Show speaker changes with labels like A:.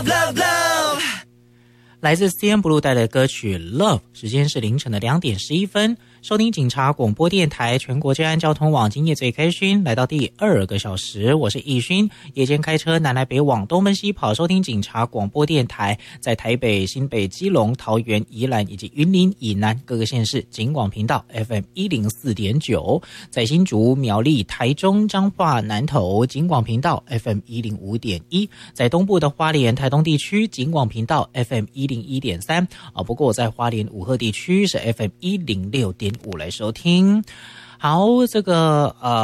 A: 来自 CN Blue 带来的歌曲 Love， 时间是凌晨的2点11分。收听警察广播电台全国治安交通网，今夜最开心，来到第2个小时，我是易勋。夜间开车南来北往，东奔西跑，收听警察广播电台，在台北、新北、基隆、桃园、宜兰以及云林以南各个县市警广频道 FM 104.9，在新竹、苗栗、台中、彰化、南投警广频道 FM 105.1，在东部的花莲、台东地区警广频道 FM 101.3，不过在花莲武鹤地区是 FM 106.5来收听。好，这个